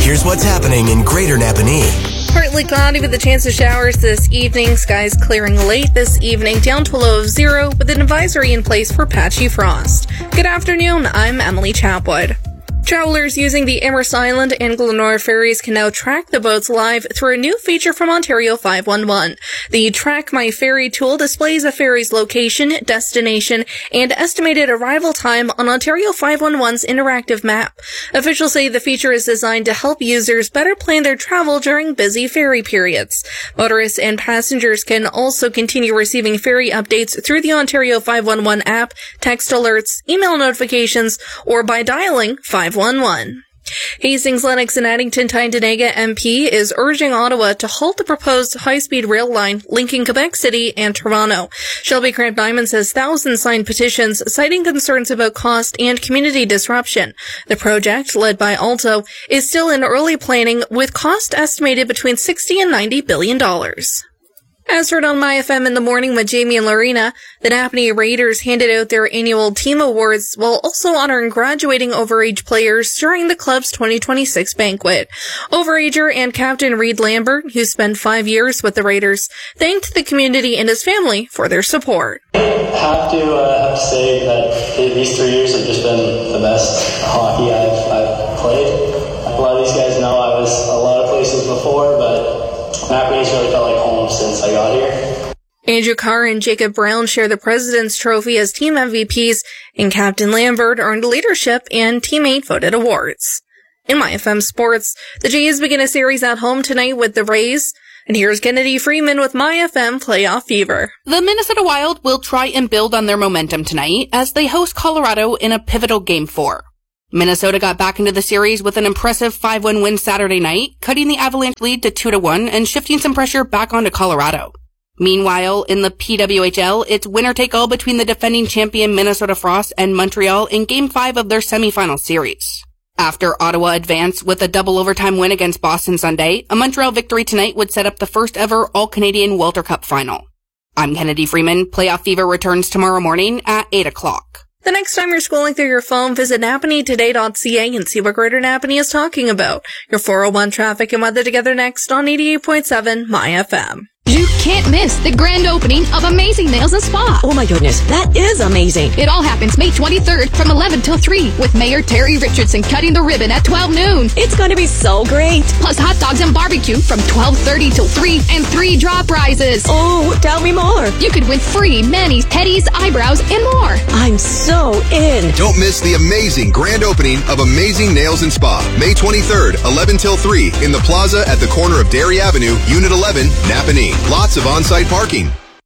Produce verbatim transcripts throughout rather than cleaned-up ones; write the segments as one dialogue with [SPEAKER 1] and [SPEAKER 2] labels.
[SPEAKER 1] Here's what's happening in Greater Napanee.
[SPEAKER 2] Partly cloudy with a chance of showers this evening. Skies clearing late this evening down to a low of zero with an advisory in place for patchy frost. Good afternoon, I'm Emily Chapwood. Travelers using the Amherst Island and Glenora ferries can now track the boats live through a new feature from Ontario five one one. The Track My Ferry tool displays a ferry's location, destination, and estimated arrival time on Ontario five one one's interactive map. Officials say the feature is designed to help users better plan their travel during busy ferry periods. Motorists and passengers can also continue receiving ferry updates through the Ontario five one one app, text alerts, email notifications, or by dialing five one one. Hastings, Lennox, and Addington Tyendinaga M P is urging Ottawa to halt the proposed high-speed rail line linking Quebec City and Toronto. Shelby Cramp-Diamond says thousands signed petitions citing concerns about cost and community disruption. The project, led by Alto, is still in early planning with cost estimated between sixty and ninety billion dollars. As heard on My F M in the morning with Jamie and Lorena, the Napanee Raiders handed out their annual team awards while also honoring graduating overage players during the club's twenty twenty-six banquet. Overager and captain Reed Lambert, who spent five years with the Raiders, thanked the community and his family for their support.
[SPEAKER 3] I have to, uh, have to say that these three years have just been the best hockey I've, I've played. A lot of these guys know I was a lot of places before, but Napanee's really felt like home since I got here.
[SPEAKER 2] Andrew Carr and Jacob Brown share the President's Trophy as team M V Ps, and Captain Lambert earned leadership and teammate voted awards. In My F M Sports, the Jays begin a series at home tonight with the Rays. And here's Kennedy Freeman with My F M Playoff Fever.
[SPEAKER 4] The Minnesota Wild will try and build on their momentum tonight as they host Colorado in a pivotal Game four. Minnesota got back into the series with an impressive five one win Saturday night, cutting the Avalanche lead to two to one and shifting some pressure back onto Colorado. Meanwhile, in the P W H L, it's winner-take-all between the defending champion Minnesota Frost and Montreal in Game five of their semifinal series. After Ottawa advanced with a double overtime win against Boston Sunday, a Montreal victory tonight would set up the first ever All-Canadian Walter Cup final. I'm Kennedy Freeman. Playoff Fever returns tomorrow morning at eight o'clock.
[SPEAKER 2] The next time you're scrolling through your phone, visit Napanee Today dot C A and see what Greater Napanee is talking about. Your four oh one traffic and weather together next on eighty-eight point seven My F M.
[SPEAKER 5] You can't miss the grand opening of Amazing Nails and Spa.
[SPEAKER 6] Oh my goodness, that is amazing.
[SPEAKER 5] It all happens May twenty-third from eleven till three with Mayor Terry Richardson cutting the ribbon at twelve noon.
[SPEAKER 6] It's going to be so great.
[SPEAKER 5] Plus hot dogs and barbecue from twelve thirty till three and three draw prizes.
[SPEAKER 6] Oh, tell me more.
[SPEAKER 5] You could win free manis, pedis, eyebrows, and more.
[SPEAKER 6] I'm so in.
[SPEAKER 7] Don't miss the amazing grand opening of Amazing Nails and Spa, May twenty-third, eleven till three in the plaza at the corner of Dairy Avenue, Unit eleven, Napanee. Lots of on-site parking.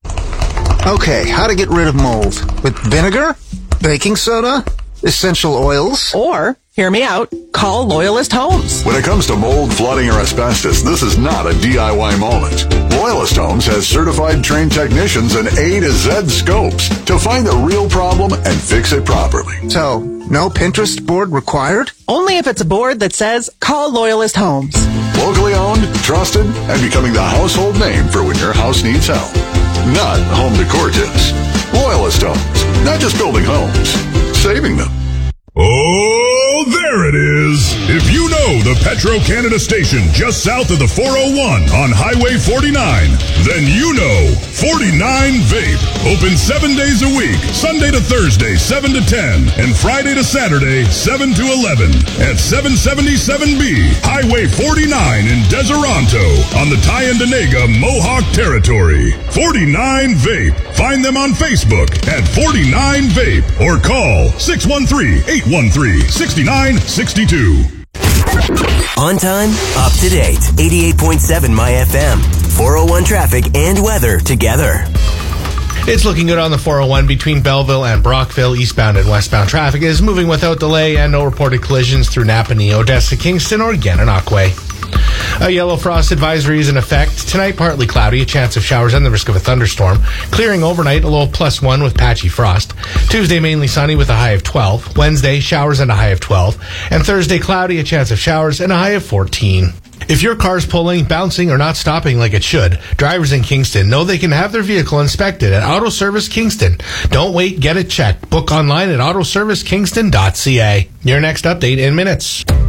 [SPEAKER 8] Okay, how to get rid of mold. With vinegar, baking soda, essential oils.
[SPEAKER 9] Or, hear me out, call Loyalist Homes.
[SPEAKER 10] When it comes to mold, flooding, or asbestos, this is not a D I Y moment. Loyalist Homes has certified trained technicians and A to Z scopes to find the real problem and fix it properly.
[SPEAKER 8] So, no Pinterest board required?
[SPEAKER 9] Only if it's a board that says, call Loyalist Homes.
[SPEAKER 10] Locally owned, trusted, and becoming the household name for when your house needs help. Not home decor tips. Loyalist Homes. Not just building homes, saving them.
[SPEAKER 11] Oh, there it is. If you know the Petro-Canada station just south of the four oh one on Highway forty-nine, then you know forty-nine Vape. Open seven days a week, Sunday to Thursday, seven to ten, and Friday to Saturday, seven to eleven, at seven seventy-seven B, Highway forty-nine in Deseronto, on the Tyendinaga Mohawk Territory. forty-nine Vape. Find them on Facebook at forty-nine Vape or call six one three, eight one three, six nine six two.
[SPEAKER 1] On time, up to date. eighty-eight point seven My F M. four oh one traffic and weather together.
[SPEAKER 12] It's looking good on the four oh one between Belleville and Brockville. Eastbound and westbound traffic is moving without delay and no reported collisions through Napanee, Odessa, Kingston, or Gananoque. A yellow frost advisory is in effect. Tonight, partly cloudy, a chance of showers and the risk of a thunderstorm. Clearing overnight, a low of plus one with patchy frost. Tuesday, mainly sunny with a high of twelve. Wednesday, showers and a high of twelve. And Thursday, cloudy, a chance of showers and a high of fourteen. If your car's pulling, bouncing, or not stopping like it should, drivers in Kingston know they can have their vehicle inspected at Auto Service Kingston. Don't wait, get it checked. Book online at auto service kingston dot c a. Your next update in minutes.